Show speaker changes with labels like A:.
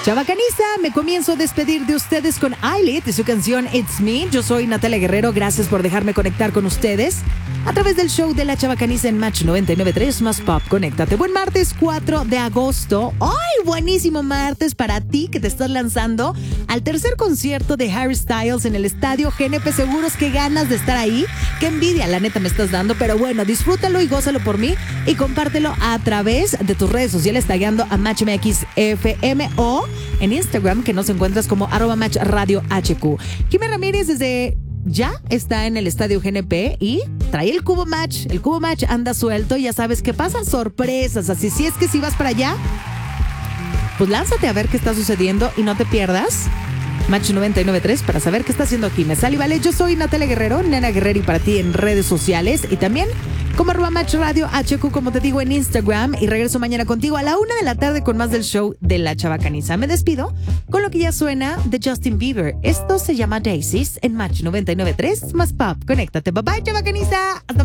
A: Chavacaniza, me comienzo a despedir de ustedes con Ailit y su canción It's Me. Yo soy Natalia Guerrero, gracias por dejarme conectar con ustedes a través del show de la Chavacaniza en Match 99.3 más Pop. Conéctate. Buen martes 4 de agosto. ¡Ay, buenísimo martes para ti que te estás lanzando al tercer concierto de Harry Styles en el estadio GNP Seguros! ¡Qué ganas de estar ahí! ¡Qué envidia, la neta, me estás dando! Pero bueno, disfrútalo y gózalo por mí y compártelo a través de tus redes sociales tagueando a MatchMXFM o en Instagram, que nos encuentras como @MatchRadioHQ. Jimé Ramírez desde ya está en el estadio GNP y trae el Cubo Match. El Cubo Match anda suelto y ya sabes que pasan sorpresas. Así si es que si vas para allá, pues lánzate a ver qué está sucediendo y no te pierdas Match 99.3 para saber qué está haciendo aquí. Me sale y vale. Yo soy Natalia Guerrero, Nena Guerrero, y para ti en redes sociales y también como @MatchRadioHQ, como te digo, en Instagram. Y regreso mañana contigo a la 1 de la tarde con más del show de la Chavacaniza. Me despido con lo que ya suena de Justin Bieber. Esto se llama Daisies en Match 99.3 más Pop. Conéctate. Bye bye, Chavacaniza. Hasta